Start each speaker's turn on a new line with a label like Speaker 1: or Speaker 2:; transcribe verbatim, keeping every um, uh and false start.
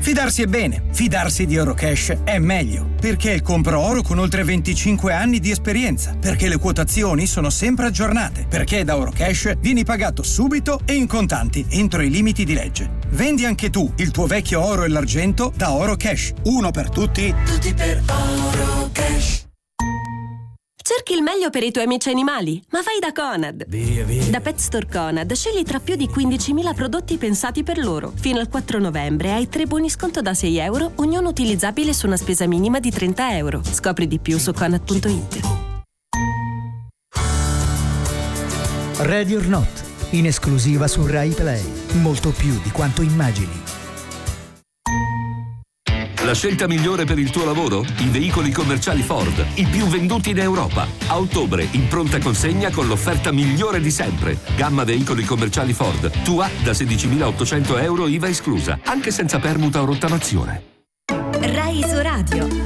Speaker 1: Fidarsi è bene, fidarsi di Eurocash è meglio, perché è il compro oro con oltre venticinque anni di esperienza, perché le quotazioni sono sempre aggiornate, perché da Eurocash vieni pagato subito e in contanti entro i limiti di legge. Vendi anche tu il tuo vecchio oro e l'argento da Eurocash. Uno per tutti, tutti per Eurocash.
Speaker 2: Cerchi il meglio per i tuoi amici animali? Ma vai da Conad!
Speaker 3: Via, via.
Speaker 2: Da Pet Store Conad scegli tra più di quindicimila prodotti pensati per loro. Fino al quattro novembre hai tre buoni sconto da sei euro, ognuno utilizzabile su una spesa minima di trenta euro. Scopri di più su conad punto it.
Speaker 4: Ready or Not, in esclusiva su Rai Play. Molto più di quanto immagini.
Speaker 5: La scelta migliore per il tuo lavoro? I veicoli commerciali Ford, i più venduti in Europa. A ottobre, in pronta consegna con l'offerta migliore di sempre. Gamma veicoli commerciali Ford, tua da sedicimilaottocento euro I V A esclusa, anche senza permuta o rottamazione.
Speaker 6: Rai Iso Radio.